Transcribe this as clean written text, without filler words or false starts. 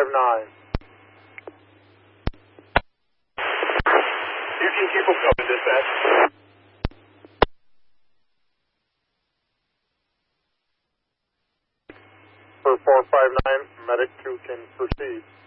459. You can keep them coming, dispatch. For 459, medic 2 can proceed.